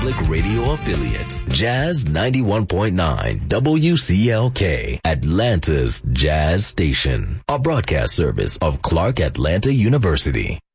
Public radio affiliate, Jazz 91.9 WCLK, Atlanta's Jazz Station, a broadcast service of Clark Atlanta University.